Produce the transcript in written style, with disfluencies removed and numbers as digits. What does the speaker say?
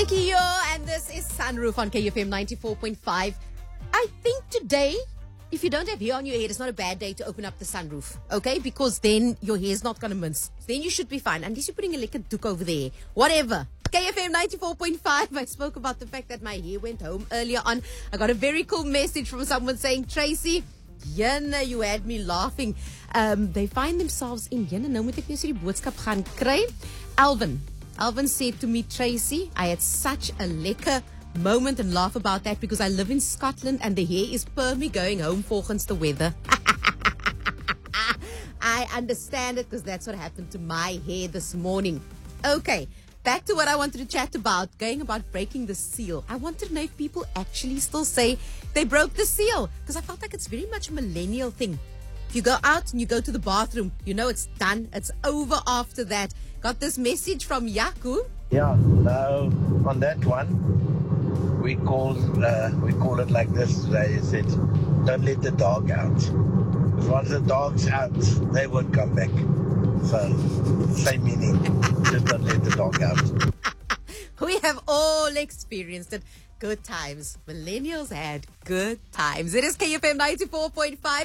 Nikki here, and this is Sunroof on KFM 94.5. I think today, if you don't have hair on your head, it's not a bad day to open up the sunroof, okay? Because then your hair's not going to mince. Then you should be fine, unless you're putting a lekker doek over there. Whatever. KFM 94.5, I spoke about the fact that my hair went home earlier on. I got a very cool message from someone saying, Tracy, Jenne, you had me laughing. They find themselves in Jenne. Nou moet ek net so die boodskap gaan kry. Alvin said to me, Tracy, I had such a lekker moment and laugh about that because I live in Scotland and the hair is permy going home volgens the weather. I understand it because that's what happened to my hair this morning. Okay, back to what I wanted to chat about, going about breaking the seal. I wanted to know if people actually still say they broke the seal because I felt like it's very much a millennial thing. If you go out and you go to the bathroom, you know it's done. It's over after that. Got this message from Yaku. Yeah, now on that one, we call it like this today. He said, don't let the dog out. Because once the dog's out, they won't come back. So, same meaning. Just don't let the dog out. We have all experienced it. Good times. Millennials had good times. It is KFM 94.5.